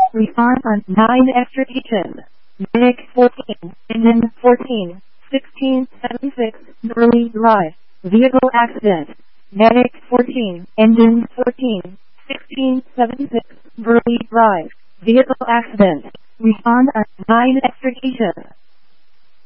Respond on 9 extrication. Medic 14, engine 14, 1676, early drive. Vehicle accident. Medic 14, engine 14, 1676, early drive. Vehicle accident. Respond on 9 extrication.